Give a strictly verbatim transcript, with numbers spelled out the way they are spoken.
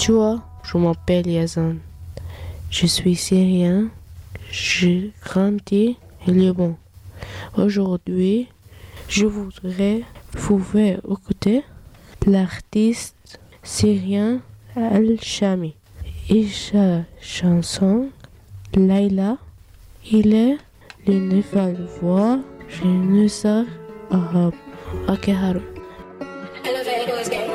Bonjour, je m'appelle Yazan. Je suis syrien. Je grandis au Liban. Aujourd'hui, je voudrais vous faire écouter l'artiste syrien Al-Shami et sa chanson Laila. Il est le nouvelle voix de Nusar Ahab Akaharu. Elevator is getting